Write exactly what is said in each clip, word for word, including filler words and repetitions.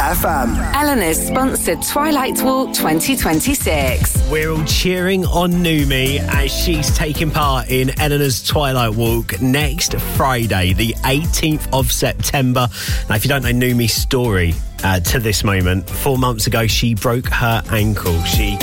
F M. Eleanor's sponsored Twilight Walk twenty twenty-six. We're all cheering on Numi as she's taking part in Eleanor's Twilight Walk next Friday, the eighteenth of September. Now, if you don't know Numi's story uh, to this moment, four months ago, she broke her ankle. She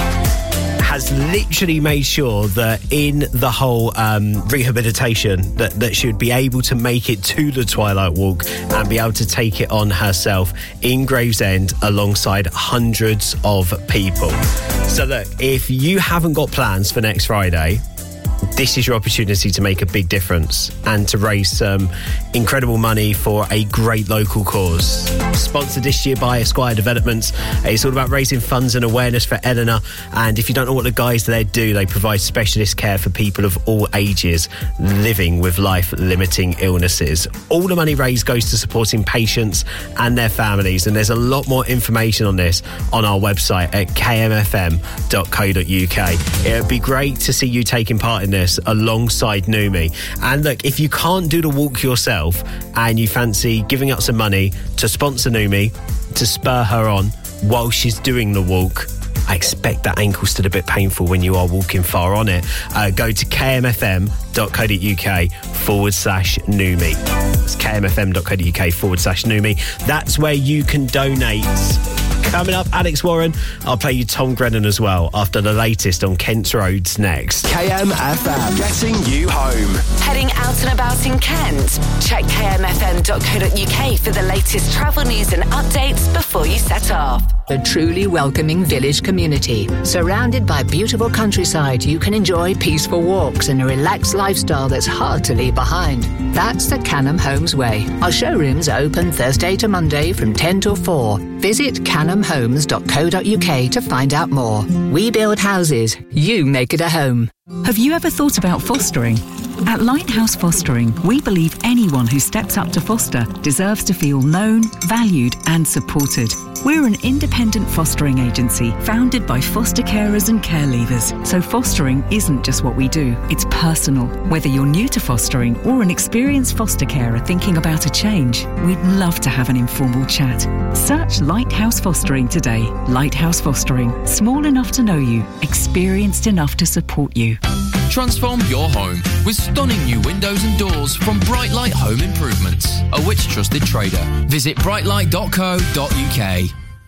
has literally made sure that in the whole um, rehabilitation that, that she would be able to make it to the Twilight Walk and be able to take it on herself in Gravesend alongside hundreds of people. So look, if you haven't got plans for next Friday, this is your opportunity to make a big difference and to raise some incredible money for a great local cause. Sponsored this year by Esquire Developments. It's all about raising funds and awareness for Eleanor. And if you don't know what the guys there do, they provide specialist care for people of all ages living with life-limiting illnesses. All the money raised goes to supporting patients and their families. And there's a lot more information on this on our website at k m f m dot co dot u k. It would be great to see you taking part in this alongside Numi. And look, if you can't do the walk yourself and you fancy giving up some money to sponsor Numi to spur her on while she's doing the walk, I expect that ankle's still a bit painful when you are walking far on it. Uh, go to k m f m dot co dot u k forward slash Numi. It's k m f m dot co dot u k forward slash Numi. That's where you can donate. Coming up, Alex Warren. I'll play you Tom Grennan as well after the latest on Kent's Roads next. K M F M, getting you home. Heading out and about in Kent? Check k m f m dot co dot u k for the latest travel news and updates before you set off. A truly welcoming village community. Surrounded by beautiful countryside, you can enjoy peaceful walks and a relaxed lifestyle that's hard to leave behind. That's the Canham Homes way. Our showrooms are open Thursday to Monday from ten till four. Visit canham homes dot co dot u k to find out more. We build houses, you make it a home. Have you ever thought about fostering? At Lighthouse Fostering, we believe anyone who steps up to foster deserves to feel known, valued and supported. We're an independent fostering agency founded by foster carers and care leavers. So fostering isn't just what we do, it's personal. Whether you're new to fostering or an experienced foster carer thinking about a change, we'd love to have an informal chat. Search Lighthouse Fostering today. Lighthouse Fostering, small enough to know you, experienced enough to support you. Transform your home with stunning new windows and doors from Brightlight Home Improvements, a Which trusted trader. Visit brightlight dot co dot u k.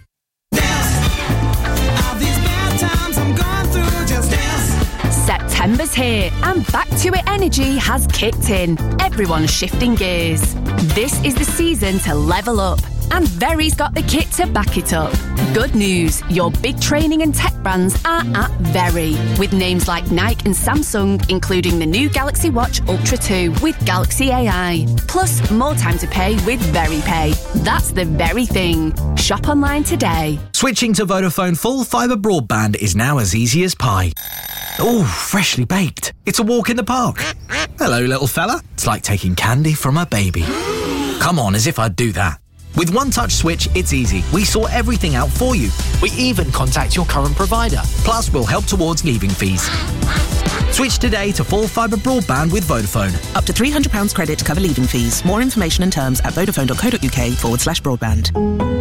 September's here and Back to It energy has kicked in. Everyone's shifting gears. This is the season to level up, and Very's got the kit to back it up. Good news, your big training and tech brands are at Very, with names like Nike and Samsung, including the new Galaxy Watch Ultra two with Galaxy A I. Plus, more time to pay with Very Pay. That's the very thing. Shop online today. Switching to Vodafone full fibre broadband is now as easy as pie. Oh, freshly baked. It's a walk in the park. Hello, little fella. It's like taking candy from a baby. Come on, as if I'd do that. With One Touch Switch, it's easy. We sort everything out for you. We even contact your current provider. Plus, we'll help towards leaving fees. Switch today to full fibre broadband with Vodafone. Up to three hundred pounds credit to cover leaving fees. More information and terms at vodafone dot co dot u k forward slash broadband.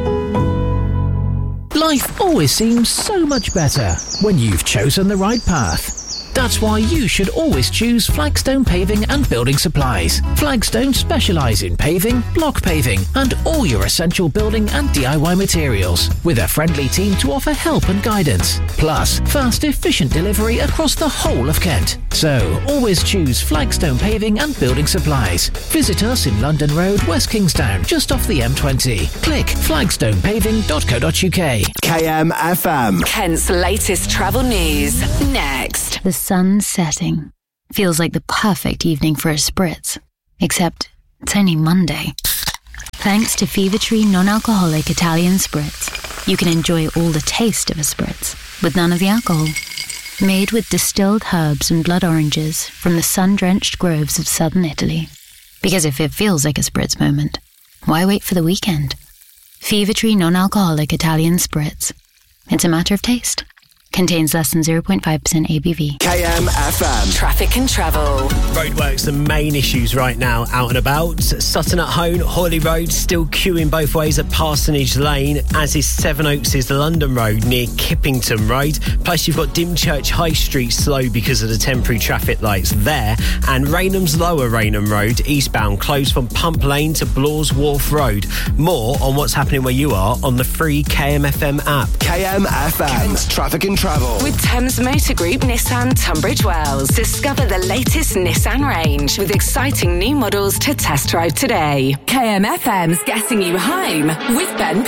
Life always seems so much better when you've chosen the right path. That's why you should always choose Flagstone Paving and Building Supplies. Flagstone specialise in paving, block paving and all your essential building and D I Y materials, with a friendly team to offer help and guidance. Plus, fast, efficient delivery across the whole of Kent. So, always choose Flagstone Paving and Building Supplies. Visit us in London Road, West Kingstown, just off the M twenty. Click flagstone paving dot co dot u k. K M F M. Kent's latest travel news, next. The sun's setting. Feels like the perfect evening for a spritz. Except it's only Monday. Thanks to Fever Tree non-alcoholic Italian Spritz, you can enjoy all the taste of a spritz, with none of the alcohol. Made with distilled herbs and blood oranges from the sun-drenched groves of southern Italy. Because if it feels like a spritz moment, why wait for the weekend? Fever Tree non-alcoholic Italian Spritz. It's a matter of taste. Contains less than zero point five percent A B V. K M F M. Traffic and travel. Roadworks, the main issues right now out and about. Sutton at Hone, Hawley Road, still queuing both ways at Parsonage Lane, as is Sevenoaks' London Road near Kippington Road. Plus, you've got Dymchurch High Street slow because of the temporary traffic lights there. And Raynham's Lower Raynham Road, eastbound, closed from Pump Lane to Blaw's Wharf Road. More on what's happening where you are on the free K M F M app. K M F M. Kent's Traffic and Travel. With Thames Motor Group Nissan Tunbridge Wells. Discover the latest Nissan range with exciting new models to test drive today. K M F M's Getting You Home with Ben